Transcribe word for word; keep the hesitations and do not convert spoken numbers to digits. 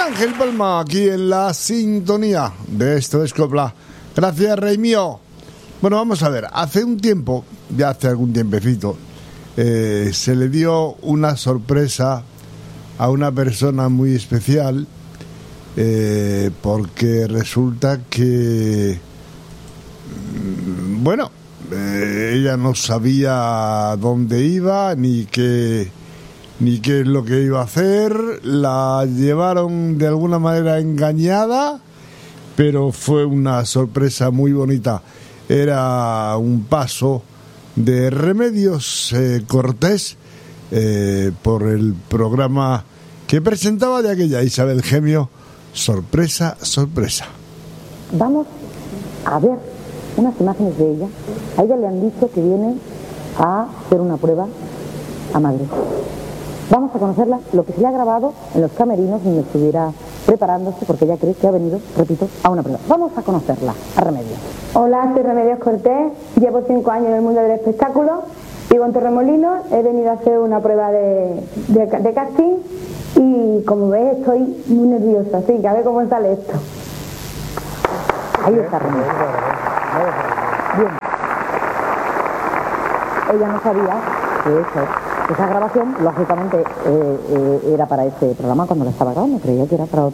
Ángel Palma, aquí en la sintonía de Esto es Copla. Gracias, rey mío. Bueno, vamos a ver, hace un tiempo, ya hace algún tiempecito, eh, se le dio una sorpresa a una persona muy especial, eh, porque resulta que, bueno, eh, ella no sabía dónde iba ni qué, ni qué es lo que iba a hacer. La llevaron de alguna manera engañada, pero fue una sorpresa muy bonita. Era un paso de Remedios eh, Cortés eh, por el programa que presentaba de aquella Isabel Gemio, Sorpresa, Sorpresa. Vamos a ver unas imágenes de ella. A ella le han dicho que viene a hacer una prueba a Madrid. Vamos a conocerla, lo que se le ha grabado en los camerinos donde estuviera preparándose, porque ella cree que ha venido, repito, a una prueba. Vamos a conocerla, a Remedios. Hola, soy Remedios Cortés, llevo cinco años en el mundo del espectáculo, vivo en Torremolinos, he venido a hacer una prueba de, de, de casting y como ves estoy muy nerviosa, así que a ver cómo sale esto. Ahí está Remedios. Bien. Ella no sabía que eso, esa grabación, lógicamente, eh, eh, era para este programa cuando la estaba grabando, creía que era para otro.